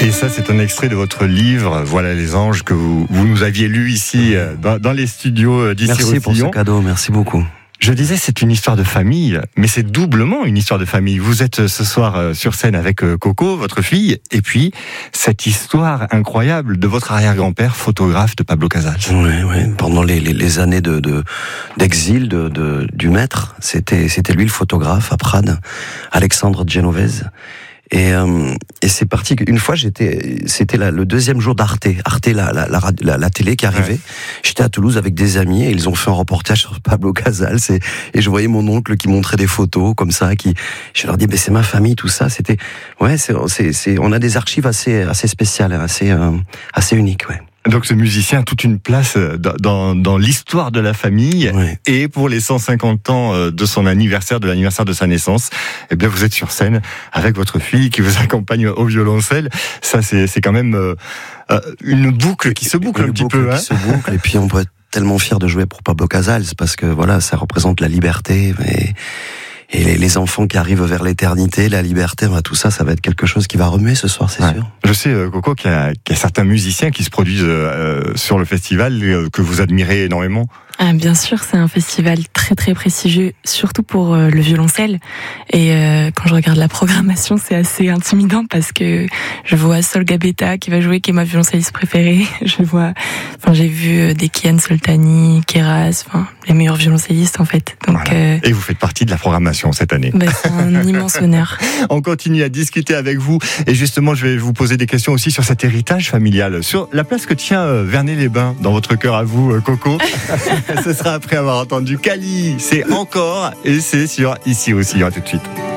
Et ça, c'est un extrait de votre livre, Voilà les anges, que vous nous aviez lu ici, dans les studios d'Ici Roussillon. Merci pour ce cadeau, merci beaucoup. Je disais, c'est une histoire de famille, mais c'est doublement une histoire de famille. Vous êtes ce soir sur scène avec Coco, votre fille, et puis cette histoire incroyable de votre arrière-grand-père, photographe de Pablo Casals. Oui. Pendant les années d'exil du maître, c'était lui le photographe à Prades, Alexandre Genovese. Et c'est parti qu'une fois c'était le deuxième jour d'Arte, la télé qui arrivait. Ouais. J'étais à Toulouse avec des amis et ils ont fait un reportage sur Pablo Casals et je voyais mon oncle qui montrait des photos comme ça, je leur dis c'est ma famille, tout ça. C'était on a des archives assez spéciales, assez uniques, ouais. Donc ce musicien a toute une place dans l'histoire de la famille, oui. Et pour les 150 ans de son anniversaire, de l'anniversaire de sa naissance, eh bien vous êtes sur scène avec votre fille qui vous accompagne au violoncelle. Ça c'est quand même une boucle qui se boucle un petit peu. Qui se boucle, et puis on peut être tellement fier de jouer pour Pablo Casals parce que voilà, ça représente la liberté et les enfants qui arrivent vers l'éternité, la liberté, tout ça, ça va être quelque chose qui va remuer ce soir, c'est sûr. Je sais, Coco, qu'il y a certains musiciens qui se produisent sur le festival que vous admirez énormément. Ah, bien sûr, c'est un festival très très prestigieux, surtout pour le violoncelle. Et quand je regarde la programmation, c'est assez intimidant parce que je vois Sol Gabetta qui va jouer, qui est ma violoncelliste préférée. J'ai vu des Kian Soltani, Keras, les meilleurs violoncellistes en fait. Donc, voilà. Et vous faites partie de la programmation cette année. C'est un immense honneur. On continue à discuter avec vous et justement, je vais vous poser des questions aussi sur cet héritage familial, sur la place que tient Vernet-les-Bains dans votre cœur à vous, Coco. Ce sera après avoir entendu Cali, c'est encore, et c'est sur Ici Roussillon. À tout de suite.